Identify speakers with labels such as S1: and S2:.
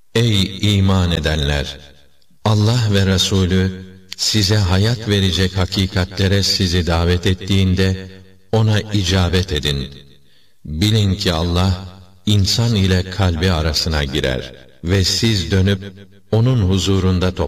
S1: Ey iman edenler! Allah ve Resulü size hayat verecek hakikatlere sizi davet ettiğinde ona icabet edin. Bilin ki Allah insan ile kalbi arasına girer ve siz dönüp onun huzurunda